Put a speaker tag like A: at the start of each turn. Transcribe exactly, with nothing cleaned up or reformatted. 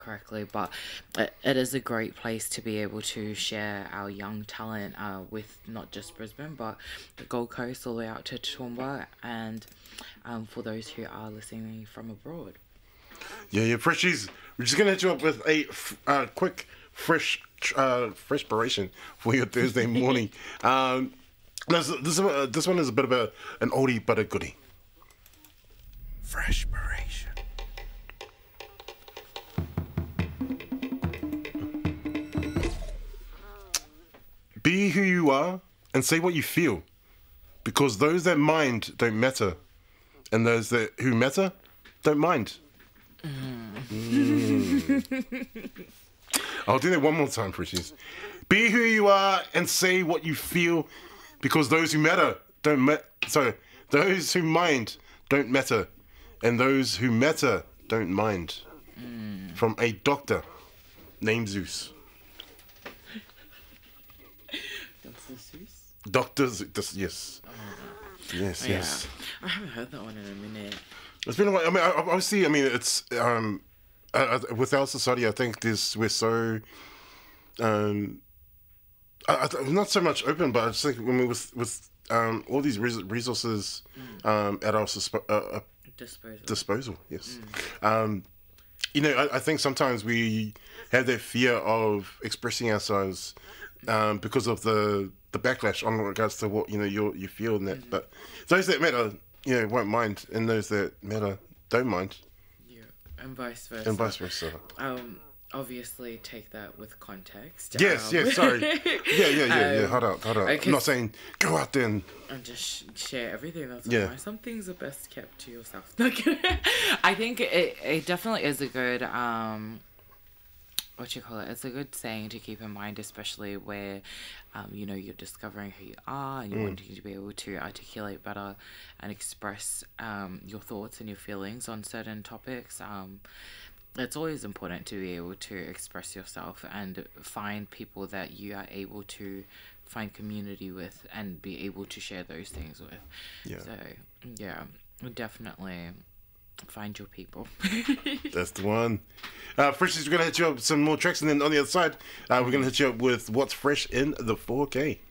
A: correctly, but it, it is a great place to be able to share our young talent uh, with not just Brisbane, but the Gold Coast all the way out to Toowoomba, and um, for those who are listening from abroad.
B: Yeah, yeah, freshies. We're just gonna hit you up with a f- uh, quick, fresh, uh, freshpiration for your Thursday morning. um, this this uh, this one is a bit of a an oldie but a goodie. Freshpiration. Be who you are and say what you feel, because those that mind don't matter, and those that who matter don't mind. Mm. I'll do that one more time, Frishies. Be who you are and say what you feel, because those who matter don't ma- sorry, those who mind don't matter, and those who matter don't mind. Mm. From a doctor named Zeus.
A: Doctor Seuss?
B: Doctor Zeus, yes.
A: Oh,
B: yes,
A: yeah.
B: yes.
A: I haven't heard that one in a minute.
B: It's been a while. I mean, obviously, I mean, it's um, uh, with our society, I think this we're so um, I, I, not so much open, but I just think I mean, with with um, all these res- resources mm. um, at our susp- uh, uh,
A: disposal.
B: Disposal, yes. Mm. Um, you know, I, I think sometimes we have that fear of expressing ourselves um, because of the the backlash on regards to what you know you you feel and that. Mm-hmm. But those that matter, you know, won't mind, and those that matter don't mind.
A: Yeah, and vice versa.
B: And vice versa.
A: Um, obviously take that with context.
B: Yes,
A: um,
B: yes, sorry. Yeah, yeah, yeah, um, yeah. Hold up, hold up.
A: Uh,
B: I'm not saying go out there and...
A: And just sh- share everything. That's
B: yeah.
A: Why some things are best kept to yourself. I think it, it definitely is a good... Um, what you call it, it's a good saying to keep in mind, especially where um, you know, you're discovering who you are and you're mm. wanting to be able to articulate better and express um, your thoughts and your feelings on certain topics. Um, it's always important to be able to express yourself and find people that you are able to find community with and be able to share those things with. Yeah. So yeah, definitely find your people.
B: That's the one. Uh, Freshies, we're going to hit you up with some more tracks, and then on the other side, uh, we're going to hit you up with what's fresh in the four K.